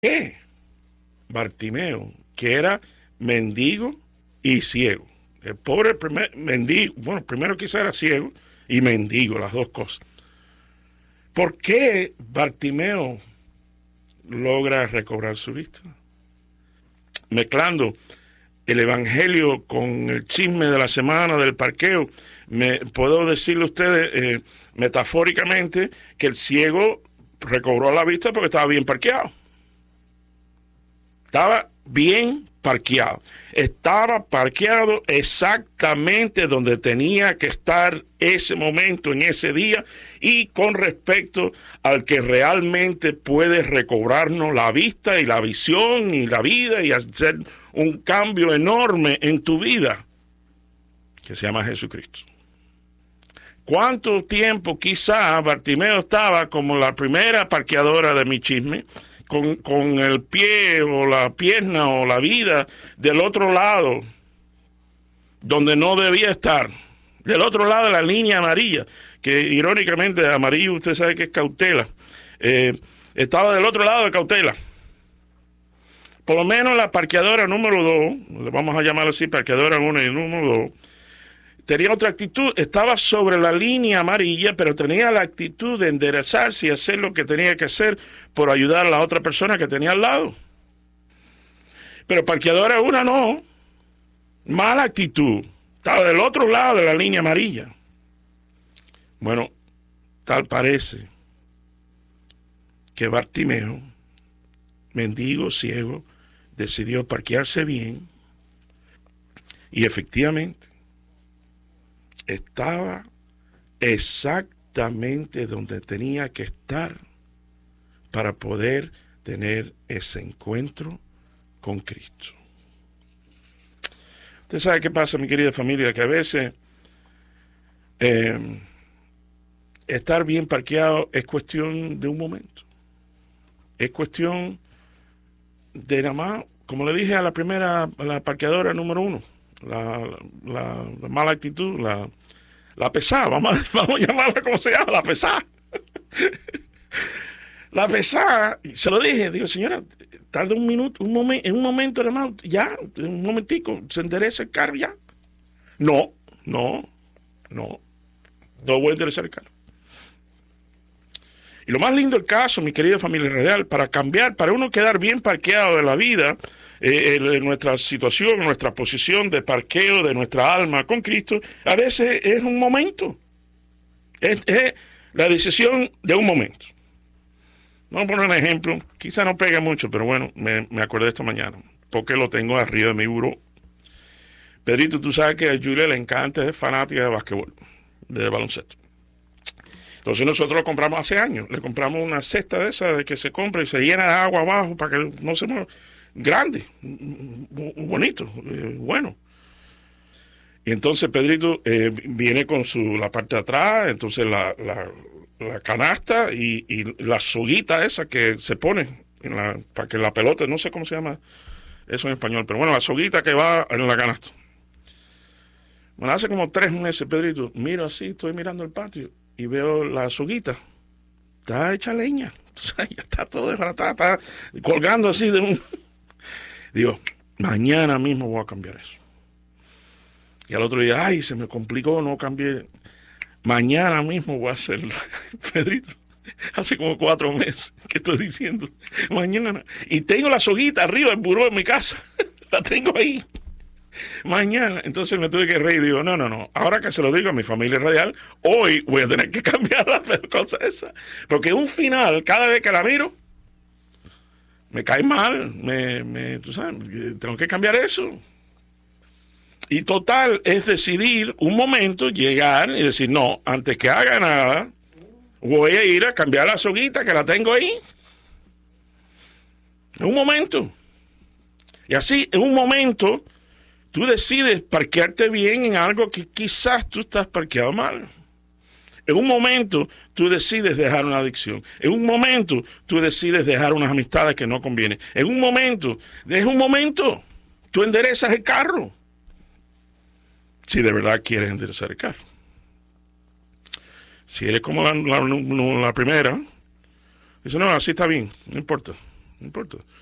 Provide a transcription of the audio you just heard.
qué Bartimeo, que era mendigo y ciego? El pobre mendigo, bueno, primero quizá era ciego y mendigo, las dos cosas. ¿Por qué Bartimeo logra recobrar su vista? Mezclando el evangelio con el chisme de la semana del parqueo, puedo decirle a ustedes metafóricamente que el ciego recobró la vista porque estaba bien parqueado. Estaba bien parqueado. Estaba parqueado exactamente donde tenía que estar ese momento, en ese día, y con respecto al que realmente puede recobrarnos la vista y la visión y la vida y hacer un cambio enorme en tu vida, que se llama Jesucristo. ¿Cuánto tiempo quizá Bartimeo estaba como la primera parqueadora de mi chisme, con el pie o la pierna o la vida del otro lado, donde no debía estar, del otro lado de la línea amarilla, que irónicamente amarillo usted sabe que es cautela, estaba del otro lado de cautela? Por lo menos la parqueadora número 2, le vamos a llamar así, parqueadora 1 y número 2, tenía otra actitud, estaba sobre la línea amarilla, pero tenía la actitud de enderezarse y hacer lo que tenía que hacer por ayudar a la otra persona que tenía al lado. Pero parqueadora 1 no, mala actitud, estaba del otro lado de la línea amarilla. Bueno, tal parece que Bartimeo, mendigo, ciego, decidió parquearse bien y efectivamente estaba exactamente donde tenía que estar para poder tener ese encuentro con Cristo. Usted sabe qué pasa, mi querida familia, que a veces estar bien parqueado es cuestión de un momento. Es cuestión de nada más, como le dije a la parqueadora número 1, la mala actitud, la pesada, vamos a llamarla como se llama, la pesada. La pesada, se lo dije, digo, señora, tarda un minuto, en un momento nada más, ya, un momentico, se endereza el carro ya. No voy a enderezar el carro. Y lo más lindo del caso, mi querida familia radial, para cambiar, para uno quedar bien parqueado de la vida, nuestra situación, nuestra posición de parqueo de nuestra alma con Cristo, a veces es un momento. Es la decisión de un momento. Vamos a poner un ejemplo, quizá no pegue mucho, pero bueno, me acordé esta mañana, porque lo tengo arriba de mi buró. Pedrito, tú sabes que a Julia le encanta, es fanática de basquetbol, de baloncesto. Entonces nosotros lo compramos hace años, le compramos una cesta de esas de que se compra y se llena de agua abajo para que no se mueva. Grande, bonito, bueno. Y entonces Pedrito viene con la parte de atrás, entonces la canasta y la soguita esa que se pone para que la pelota, no sé cómo se llama eso en español, pero bueno, la soguita que va en la canasta. Bueno, hace como 3 meses, Pedrito, miro así, estoy mirando el patio y veo la soguita, está hecha leña, ya está todo desbaratado, está colgando así de un... Digo, mañana mismo voy a cambiar eso. Y al otro día, ay, se me complicó, no cambié. Mañana mismo voy a hacerlo. Pedrito, hace como 4 meses que estoy diciendo, mañana. Y tengo la soguita arriba del buró de mi casa, la tengo ahí. Mañana, entonces me tuve que reír y digo, no, ahora que se lo digo a mi familia radial, hoy voy a tener que cambiar la cosa esa, porque un final, cada vez que la miro, me cae mal, tú sabes, tengo que cambiar eso. Y total, es decidir un momento, llegar y decir, no, antes que haga nada, voy a ir a cambiar la soguita que la tengo ahí. En un momento. Y así, en un momento, tú decides parquearte bien en algo que quizás tú estás parqueado mal. En un momento, tú decides dejar una adicción. En un momento, tú decides dejar unas amistades que no convienen. En un momento, tú enderezas el carro. Si de verdad quieres enderezar el carro. Si eres como la primera, dice, no, así está bien, no importa. no importa.